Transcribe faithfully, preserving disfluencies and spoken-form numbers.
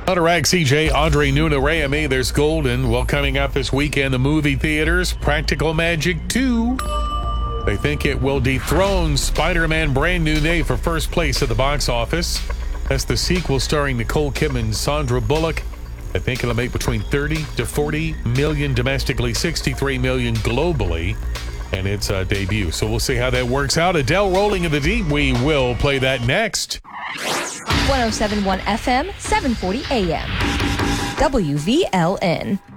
Hunter Ag, C J, Andre Nuna, Ray, and me. There's Golden. Well, coming up this weekend, the movie theaters, Practical Magic two. They think it will dethrone Spider-Man Brand New Day for first place at the box office. That's the sequel starring Nicole Kidman and Sandra Bullock. I think it'll make between thirty to forty million domestically, sixty-three million globally, and its uh, debut. So we'll see how that works out. Adele, Rolling in the Deep. We will play that next. one oh seven point one F M, seven forty A M. W V L N.